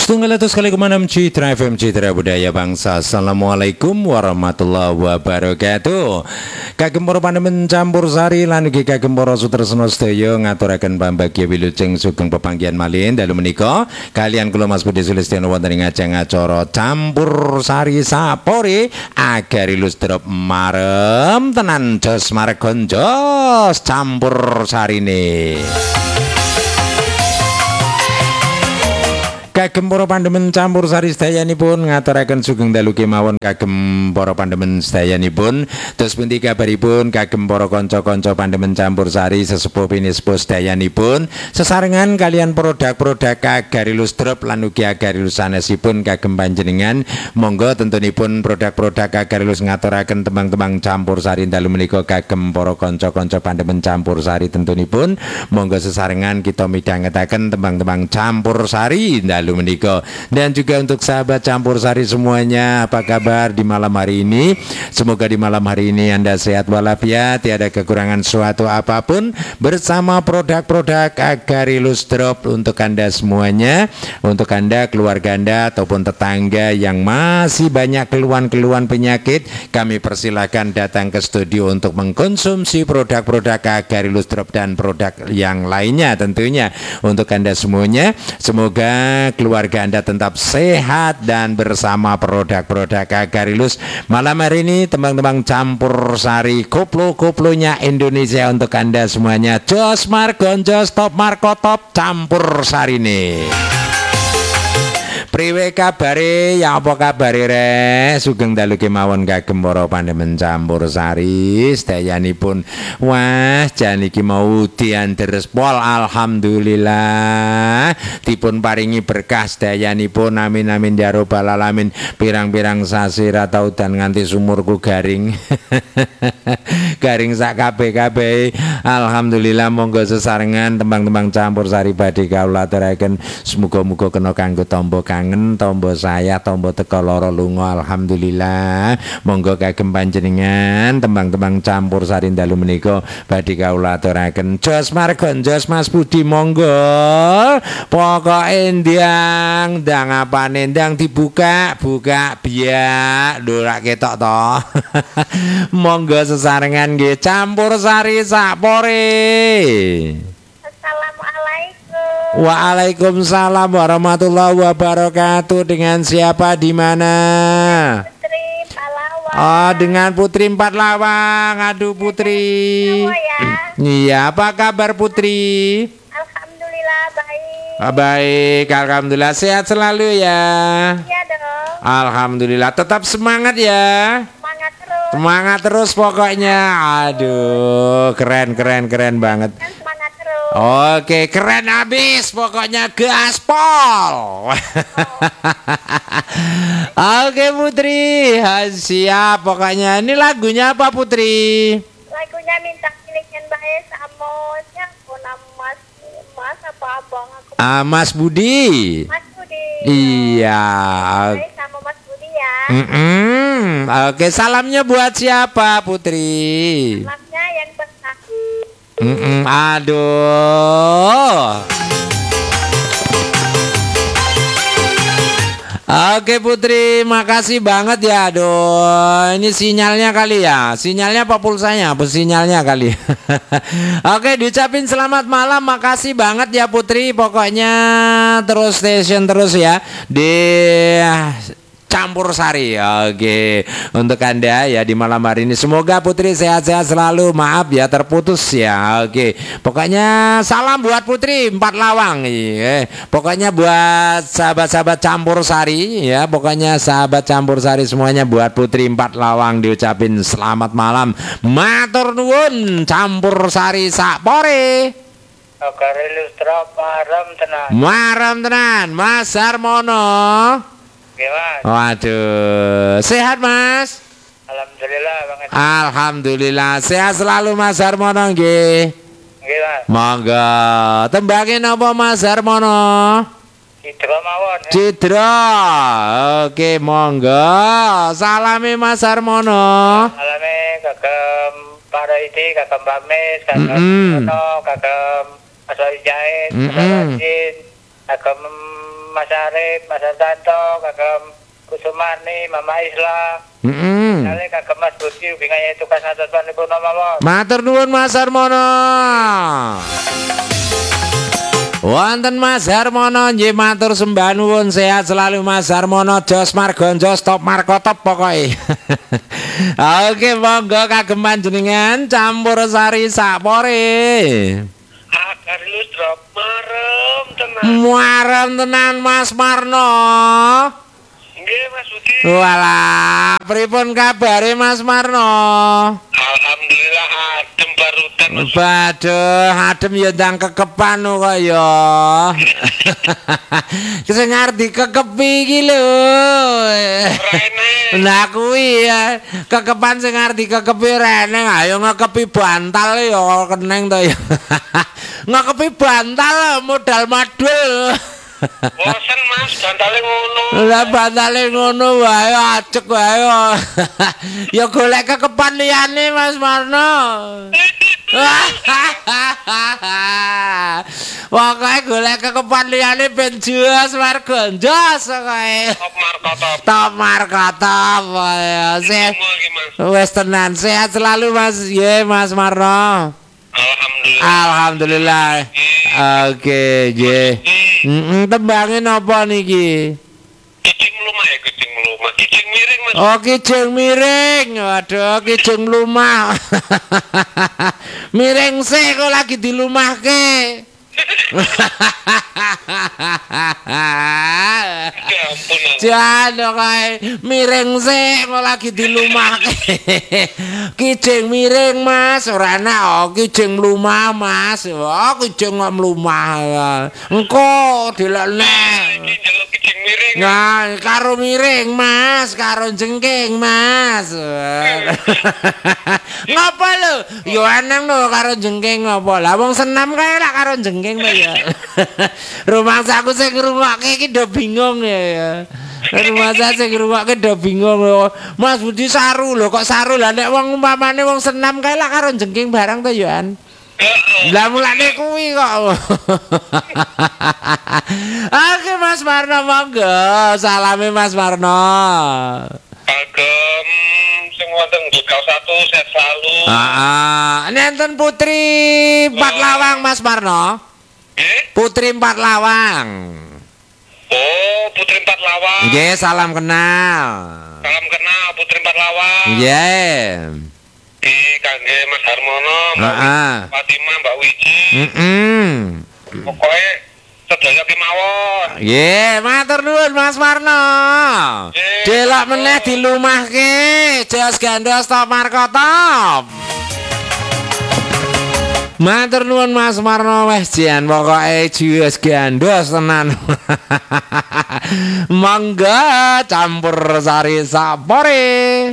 Setunggal atas kali kemanam Citra FM Citra Budaya Bangsa. Assalamualaikum warahmatullahi wabarakatuh. Kagem para pandemen campur sari lan ugi kagem para sutresna sedaya ngaturaken pambagya wilujeng sugeng pepanggihan malih dalu menika kalian kula Mas Budi Sulistiana wonten ing ajeng acara campur sari sapore agari lustrop marem tenan jos margon jos campur sarine. Kagem para pandemen campur sari sedayanipun ngaturaken sugeng dalu kemawon kagem para pandemen sedayanipun. Terus pundi kabaripun kagem para kanca-kanca pandemen campur sari sesepuh pinispuh sedayanipun sesarengan kalian produk-produk agari lustrop lan ugi agari sanesipun kagem panjenengan. Monggo tentunipun produk-produk agari lus ngaturaken tembang-tembang campur sari dalu menika kagem para kanca-kanca pandemen campur sari tentunipun. Monggo sesarengan kita midhangetaken tembang-tembang campur sari lalu menika. Dan juga untuk sahabat campur sari semuanya, apa kabar di malam hari ini? Semoga di malam hari ini Anda sehat walafiat, tiada kekurangan suatu apapun bersama produk-produk agari lustrop untuk Anda semuanya, untuk Anda, keluarga Anda ataupun tetangga yang masih banyak keluhan-keluhan penyakit, kami persilahkan datang ke studio untuk mengkonsumsi produk-produk agari lustrop dan produk yang lainnya tentunya untuk Anda semuanya. Semoga keluarga Anda tetap sehat dan bersama produk-produk Agarilus. Malam hari ini tembang-tembang campur sari koplo-koplonya Indonesia untuk Anda semuanya. Jos margon jos top marko top campur sari nih. Priwe kabare, ya apa kabare re? Sugeng dalu kemawon kagem para pandemen campur sari sedayanipun. Wah, janiki mau dianderes pol alhamdulillah. Dipun paringi berkah sedayanipun. Amin amin ya rabbal alamin. Pirang-pirang sasi ra tau dan nganti sumurku garing. Garing sak kabeh-kabeh. Alhamdulillah monggo sesarengan tembang-tembang campur sari badhe kawula aturaken semoga-moga kena kanggo tombo kangen, tombo saya, tombo teka lara lunga. Alhamdulillah monggo kagem panjenengan tembang-tembang campur sari dalu menika badhe kawula aturaken jos margon jos Mas Budi monggo pokoke ndang apane ndang dibuka buka biak lho rak ketok to. Monggo sesarengan nggih campur sari sapore. Assalamualaikum. Waalaikumsalam warahmatullahi wabarakatuh. Dengan siapa di mana? Putri Palawang. Oh, dengan Putri Empat Lawang. Aduh Putri. Ya. Iya, apa kabar Putri? Alhamdulillah baik. Baik, alhamdulillah sehat selalu ya. Iya dong. Alhamdulillah, tetap semangat ya. Semangat terus. Semangat terus pokoknya. Aduh, keren banget. Dan semangat terus. Oke, keren habis pokoknya gaspol. Oke Putri, siap pokoknya. Ini lagunya apa Putri? Lagunya minta pilihkan baik samosnya puna mas apa abang aku. Mas Budi. Mas Budi. Iya. Baik sama Mas Budi ya. Oke, salamnya buat siapa Putri? Salamnya yang besar. Aduh. Oke Putri, makasih banget ya. Aduh, ini sinyalnya kali ya. Sinyalnya apa pulsanya? Apa sinyalnya kali? Oke, diucapin selamat malam. Makasih banget ya Putri. Pokoknya terus station terus ya di campur sari. Oke, untuk Anda ya di malam hari ini semoga Putri sehat-sehat selalu. Maaf ya terputus ya. Oke, pokoknya salam buat Putri Empat Lawang. Pokoknya buat sahabat-sahabat campur sari ya. Pokoknya sahabat campur sari semuanya buat Putri Empat Lawang diucapin selamat malam. Matur nuwun campur sari sapore. Agari lustrop marem tenan. Marem tenan Mas Sarmono. Gimana? Waduh, sehat Mas? Alhamdulillah banget. Alhamdulillah, sehat selalu Mas Harmono nggih. Gimana? Monggo, tembangin apa Mas Harmono? Citra mawon. Citra. Oke, monggo. Salami Mas Harmono. Alame kagem para iti kagem Bamis, kagem Ono, kagem Asoi Jahit, kagem kagem Mas Arif, Mas Santo, kagem Kusumarni, Mama Isla. Kali kagem Mas Budi binganya tugas atas panipun mawon. Matur nuwun Mas Harmono. Wonten Mas Harmono nggih matur sembah nuwun sehat selalu Mas Harmono jos margonjo stop markotop pokoke. Oke monggo kagem panjenengan campur sari sapore. Agar lu drop marem tenan. Marem tenan Mas Marno. Nggih Mas Budi. Walah, pripun kabare Mas Marno? Alhamdulillah adem barudan. Baduh, adem ya ndang kekepan kok ya. Sing ngarti kekepi iki lho. Lah kuwi ya, kekepan sing ngarti kekepi rene ayo ngekepi bantal ya keneng to ya. Ngekepi bantal modal madul. Bosen Mas, bantale ngono. Lah bantale ngono wae acek wae. Ya golek kekepan liyane Mas Marno. Pokoke golek kekepan liyane ben jos warga jos pokoke. Top markotop. Wes tenan sehat selalu Mas. Ye Mas Marno. Alhamdulillah. Oke, nggih. Tembange napa niki? Kicing lumah ya, kicing lumah. Kicing miring Mas. Oh, kicing miring. Waduh, kicing lumah. Miring sik kok lagi dilumahke. Jan kae miring sik kok lagi dilumahke. Kicing miring Mas, ora enak kicing mlumah Mas. Oh, kicing kok mlumah. Engko dilekne. Kicing miring. Nah, karo miring Mas, karo jengking Mas. Ngapa lho? Yo eneng lho karo jengking ngapa? Lah wong senam kae lak karo jengking to ya. Rumangsaku sing ngrungokke iki do bingung ya. Rumangsa sing ngrungokke do bingung lho. Mas Budi saru lho, kok saru lah nek wong umpamane wong senam kae lak karo jengking barang to ya. Lah mulane kuwi kok. Oke Mas Marno monggo, salame Mas Marno. Kagem sing wonten Buka 1 sehat selalu. Nenten Putri Empat Lawang Mas Marno. Putri Empat Lawang. Oh, Putri Empat Lawang. Nggih, salam kenal. Salam kenal Putri Empat Lawang. Nggih. Di kangge Mas Harmono, Mbak Fatimah, Mbak Wiji. Pokoknya sedaya kemawon. Nggih, matur nuwun Mas Marno. Delok meneh dilumahke, jos gandos top markotop. Matur nuwun Mas Marno wes jan pokoke jos gandos tenan. Mangga campur sari sapore.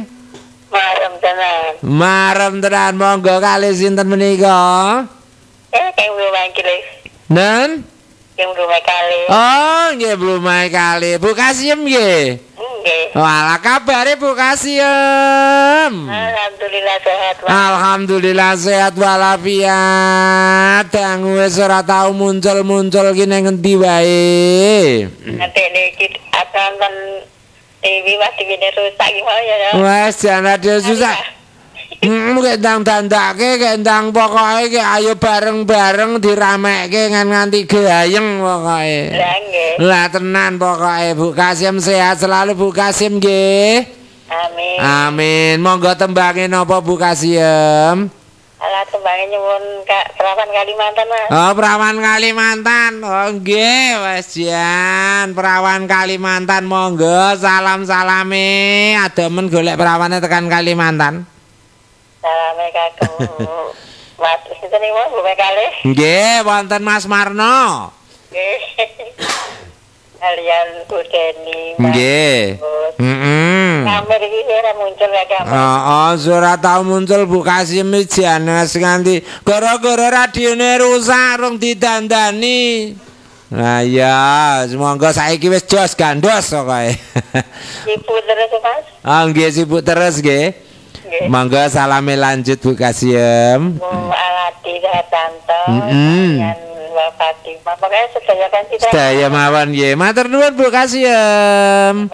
Marem tenan monggo kalih sinten menika? Yang belum mangkile. Nen? Yang belum kali. Oh, nggih belum kali. Bu Kasiem nggih. Nggih. Walah kabare Bu Kasiem. Alhamdulillah sehat. Alhamdulillah sehat walafiat. Dangu wis ora tau muncul-muncul ki ning endi wae. Nanti iki akan TV masih gini rusak gimana ya? Wes jan ada susah. Kendang dandake, kendang pokoke ki ayo bareng-bareng diramekke nganti gayeng pokoke. Lah tenan pokoke Bu Kasiem sehat selalu Bu Kasiem nggih. Amin. Amin. Monggo tembange napa Bu Kasiem? Alah tembange nyuwun Kak Perawan Kalimantan Mas. Oh, Perawan Kalimantan. Oh nggih, wes jan Perawan Kalimantan monggo salam-salame ademen golek perawane tekan Kalimantan. Salame kagem Mas sinten iki Bu kali. Nggih, wonten Mas Marno. Nggih. Kalian Bu Deni. Nggih. Kamer iki ora muncul ya kamu. Oh, ora tau muncul Bu Kasiem jan wis nganti gara-gara radione rusak rung didandani. Nah ya, semoga saiki wis jos gandos pokoke. Sibuk terus Mas. Ah nggih sibuk terus nggih. Mangga salame lanjut Bu Kasiem. Bu Alati Santo. Yang Mbak Fatimah. Makanya sedaya kasih Sedaya mawon nggih. Matur nuwun Bu Kasiem.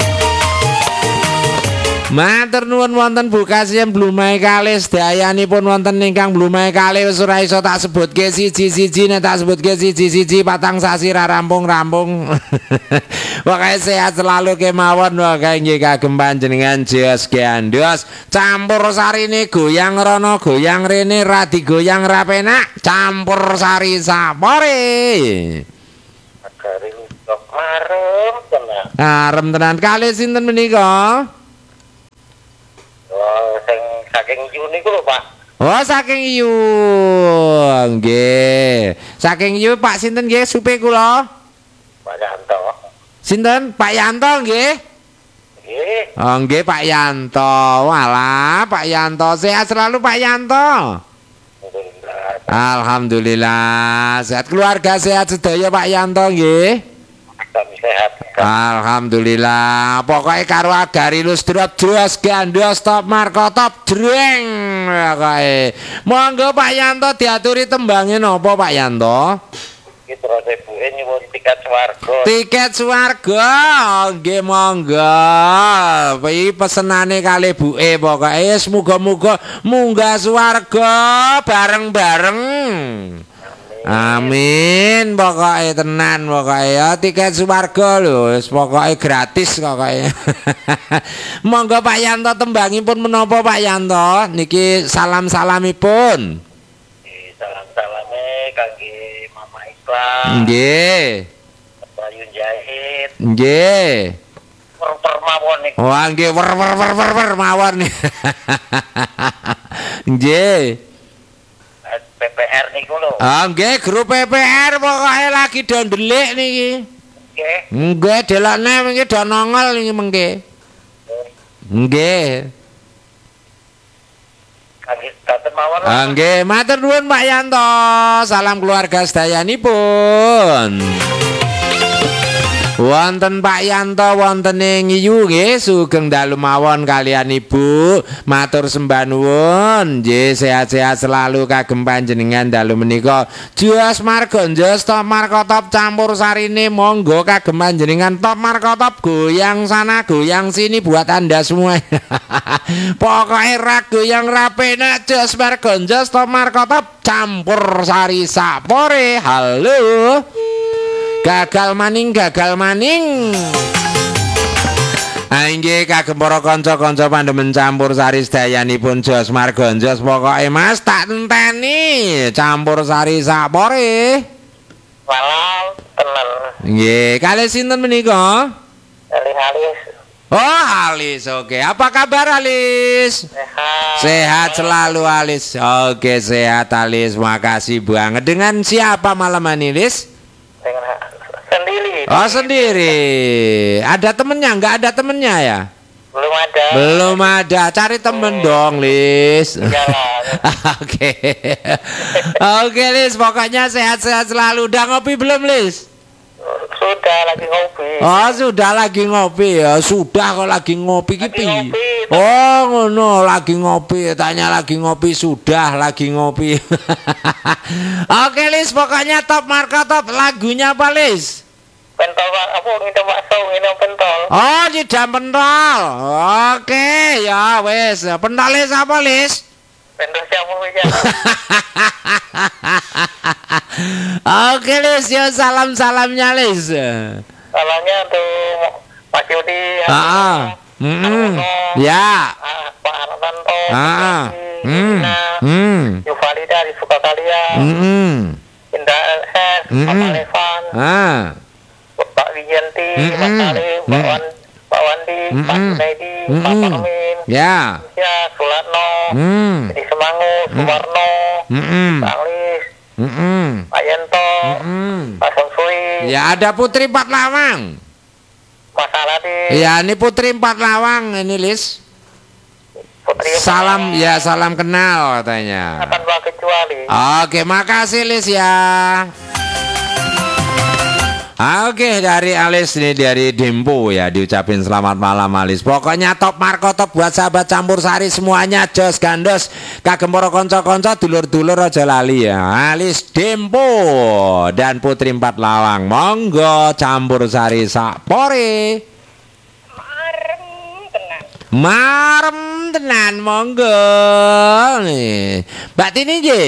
Matur nuwun wonten Bu Kasiem Blumai kalih sedayanipun wonten ingkang Blumai kalih wis ora iso tak sebutke siji-siji nek tak sebutke siji-siji patang sasi ra rampung-rampung. Pokoke sehat selalu kemawon pokoke nggih kagem panjenengan Jos Gandos. Campur sarine goyang rono goyang rene ra digoyang ra penak. Campur sari sapore. Agari lutok marem tenan. Arem tenan kalih sinten menika? Oh, sing saking Yu niku lho, Pak. Oh, saking Yu. Nggih. Saking Yu Pak sinten nggih supe kula? Pak Yanto. Sinten? Pak Yanto nggih. Nggih. Oh, nggih Pak Yanto. Walah, Pak Yanto sehat selalu Pak Yanto. Alhamdulillah. Alhamdulillah. Sehat keluarga sehat sedaya Pak Yanto nggih. Kami sehat. Alhamdulillah. Pokoknya karo agari lus drop Jos Gandos top marko top dreng. Pokoknya monggo Pak Yanto diaturi tembangnya nopo Pak Yanto? Iki terus ibuke nyuwun tiket swarga. Tiket swarga. Nggih monggo. Iki pesenane kali buke pokoknya semoga-moga munggah swarga bareng-bareng. Amin, pokoknya tenan pokoknya ya tiket swarga lho, pokoknya gratis pokoknya. Monggo Pak Yanto tembangipun menapa Pak Yanto? Niki salam-salamipun. Salam-salame kangge Mama Islam. Nggih. Bayu Jahit. Nggih. Per mawon niku. Wah, nggih wer mawon. Nggih. PPR niku lho. Ah nggih grup PPR pokoke lagi do ndelik niki. Nggih. Nggih delokne mengki do nongol niki mengki. Nggih. Kangge daten mawon. Ah nggih matur nuwun Pak Yanto. Salam keluarga sedayanipun. Wonten Pak Yanto wonten ing Iyu nggih sugeng dalu mawon kalian Ibu. Matur sembah nuwun. Nggih sehat-sehat selalu kagem panjenengan dalu menika. Jos Margonjos top markotop campur sarine monggo kagem panjenengan top markotop goyang sana goyang sini buat Anda semua. Pokoke ra goyang ra penak Jos Margonjos top markotop campur sari sapore. Halo. Gagal maning. Inggih kagem para kanca-kanca pandemen campur sari sedayanipun Jos Margonjos pokoke Mas tak enteni campur sari sapore. Malam tenan. Nggih, kalih sinten menika? Alis. Oh, Alis. Oke. Apa kabar Alis? Sehat. Sehat selalu Alis. Oke, sehat Alis. Makasih banget. Dengan siapa malam ini, Lis? Dengan sendiri. Oh, sendiri. Ada temennya? Enggak ada temennya ya? Belum ada. Belum ada. Cari temen dong, Lis. Jalan. Oke. Oke, Lis. Pokoknya sehat-sehat selalu. Udah ngopi belum, Lis? Sudah lagi ngopi. Oh, sudah lagi ngopi ya. Sudah kok lagi ngopi Lagi ki. ngopi. Oh, ngono, lagi ngopi. Tanya lagi ngopi, sudah lagi ngopi. Oke, Lis, pokoknya top marka top. Lagunya apa, Lis? Pentol Pak, apa ngidam bakso, ngidam pentol. Oh, nyidam pentol. Oke, ya wes. Pentol Lis apa, Lis? Pentol jamu ya. Oke, Lis, ya salam-salamnya, Lis. Salamnya untuk Pak Yudi. Ya. Pak Armanto. Yuvalida di Sukakalia. Indah LS. Pak Levan. Pak Wijanti. Pak Salim. Pak Wandi. Pak Junaidi. Pak Parmin. Ya. Ya, Sulatno. Jadi Semangu. Sumarno. Pak Lis. Pak Yanto. Pak Samsuri. Ya, ada Putri Empat Lawang. Mas Aladi. Ya, ini Putri Empat Lawang ini, Lis. Putri Salam ya, salam kenal katanya. tanpa kecuali. Oke, makasih Lis ya. Oke, dari Alis nih, dari Dempo ya, diucapin selamat malam Alis. Pokoknya top marko top buat sahabat campur sari semuanya, jos gandos kagem para kanca-kanca dulur-dulur aja lali ya. Alis Dempo dan Putri Empat Lawang, monggo campur sari sakpore. Marem tenan monggo nih. Mbak Tini nggih.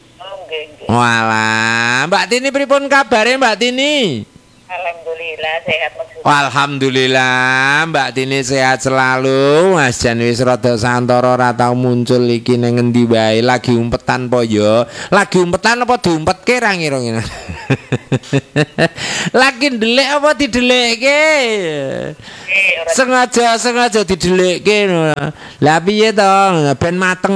Walah, Mbak Tini pripun kabare Mbak Tini? Alhamdulillah sehat Mas. Alhamdulillah Mbak Tini sehat selalu. Mas Jan wis rada santara ora tau muncul iki ning ngendi wae. Lagi umpetan po ya? Lagi umpetan apa diumpetke ra ngira-ngira? Lagi ndelik apa didelekke? Sengaja didelekke. Lah piye to? Ben mateng.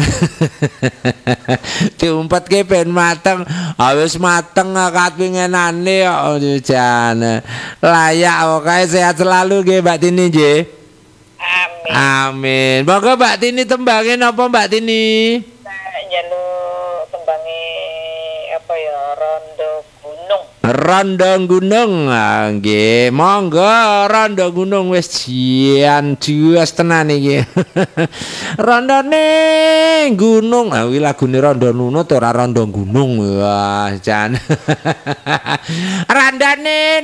Diumpetke ben mateng. Wis mateng katwingenane kok jan. Layak pokoke sehat selalu nggih Mbak Tini nggih. Amin. Amin. Monggo Mbak Tini tembange napa Mbak Tini? Njaluk tembange apa ya rondo gunung. Rondo gunung. Nggih, monggo rondo gunung wis jian juas tenan iki. Rondone gunung. Ah kuwi lagune Rondo Nunut ora rondo gunung. Wah, jan. Randane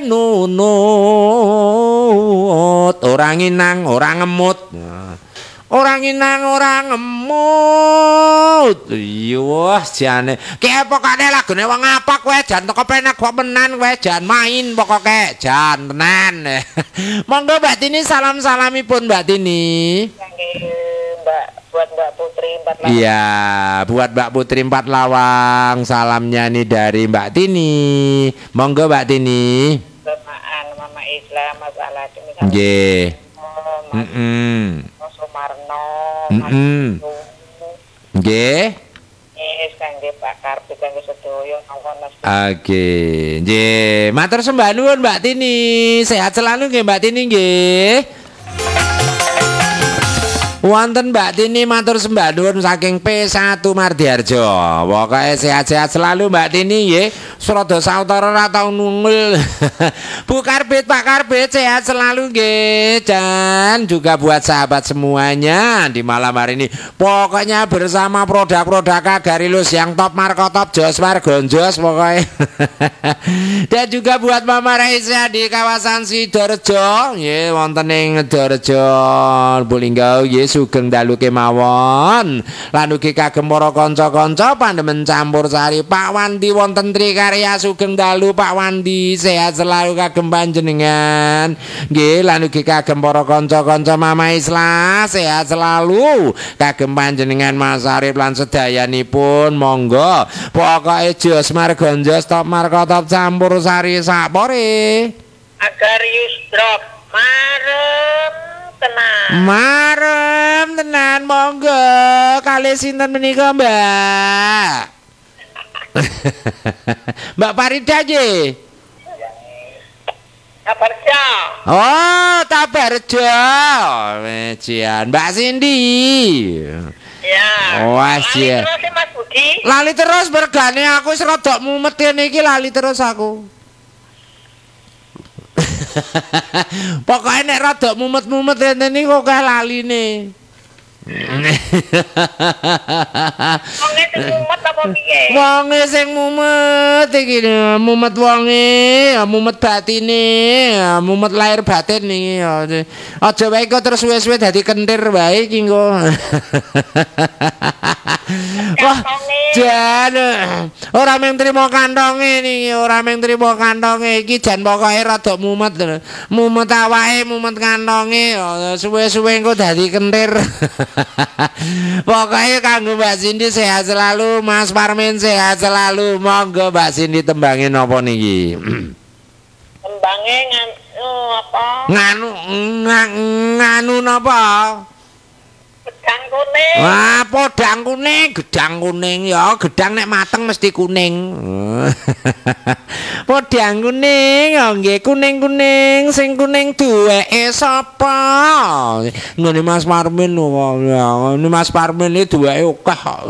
nunut, ora nginang, ora ngemut. Orang inang orang ngemut. Iya wah jane. Ki pokoknya lagune wong apa kowe jan teko penak kok menan kowe jan main pokoke jan tenan. Monggo Mbak Tini salam-salamipun Mbak Tini. Buat Mbak Putri Empat Lawang. Iya, buat Mbak Putri Empat Lawang. Salamnya nih dari Mbak Tini. Monggo Mbak Tini. Bermaan Mama Islam Mas Aladin. Nggih. Sumarno. Nggih. Kangge Pak Karpet kangge sedaya awanas. Oke, nggih. Matur sembah nuwun Mbak Tini. Sehat selalu nggih Mbak Tini nggih. Wonten Mbak Tini matur sembah nuwun saking P1 Mardiarjo. Pokoke sehat-sehat selalu Mbak Tini nggih. Surada sautara ora tau nungul. Bu Karbit, Pak Karbit sehat selalu nggih. Dan juga buat sahabat semuanya di malam hari ini. Pokoknya bersama produk-produk Kagarilus yang top marko top jos margonjos pokoknya. Dan juga buat Mama Raisa di kawasan Sidorejo nggih wonten ing Sidorejo Bolinggau nggih sugeng dalu kemawon. Lan ugi kagem para kanca-kanca pandemen campur sari Pak Wandi wonten Trikarya sugeng dalu Pak Wandi sehat selalu kagem panjenengan. Nggih lan ugi kagem para kanca-kanca Mama Isla sehat selalu kagem panjenengan Mas Arif lan sedayanipun monggo. Pokoke jos margonjos top marko top campur sari sakpore. Agarius drop marem tenan. Marem tenan monggo kalih sinten menika Mbak? Mbak Farida nggih. Tabarja. Oh, Tabarja. Wejian Mbak Cindy. Ya. Wah, sia. Terus Mas Budi. Lali terus bergane aku wis rada mumet kene iki lali terus aku. Pokoknya nek rada mumet-mumet ngene iki kok kae laline. Wonge sing mumet apa piye? Wonge sing mumet iki mumet wonge, mumet batine, mumet lahir batin iki. Aja wae kok terus suwe-suwe dadi kentir wae iki engko. Wah, jan ora mung trimo kantonge niki, ora mung trimo kantonge iki jan pokoke rada mumet. Mumet awake, mumet kantonge, suwe-suwe engko dadi kentir. Pokoknya kanggo Mbak Cindy sehat selalu, Mas Parmin sehat selalu. Monggo Mbak Cindy tembangin apa niki? Tembange apa? Nganu napa? Pedang kuning. Wah, gedang kuning ya, gedang nek mateng mesti kuning. Podang kuning, oh nggih kuning-kuning, sing kuning duweke sapa? Ngene Mas Parmin lho. Ini Mas Parmin iki duweke akeh kok.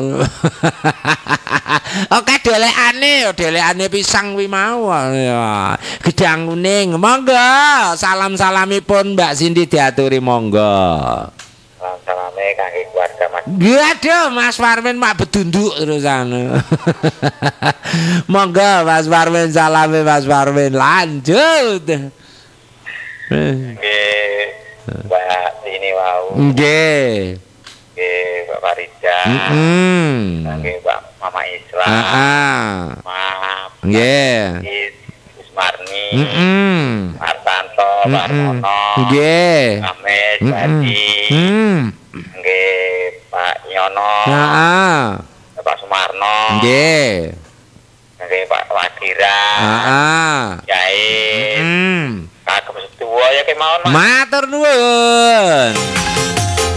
Oke delekane pisang kuwi mau. Gedang kuning, monggo. Salam-salamipun Mbak Cindy diaturi monggo. Salam-salame kangge keluarga Mas. Aduh, Mas Parmin mak bedunduk terusan. Monggo Mas Parmin, salame Mas Parmin. Lanjut. Nggih, Mbak ini wau. Nggih. Nggih, Mbak Farida. Nggih, Mbak Mama Islam. Heeh. Maaf. Nggih. Marni, Martanto, Marmono, nggih, Ames, Badi, nggih, Pak Nyono, heeh, Pak Sumarno, nggih, nggih, Pak Wadira, heeh, Jahit, Kagem Setuwo ya kemawon, Mas. Matur nuwun.